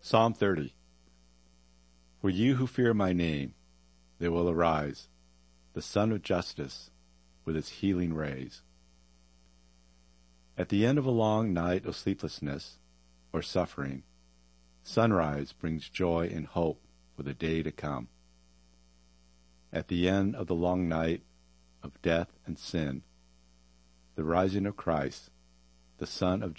Psalm 30. For you who fear my name, there will arise the Sun of Justice with its healing rays. At the end of a long night of sleeplessness or suffering, sunrise brings joy and hope for the day to come. At the end of the long night of death and sin, the rising of Christ, the Son of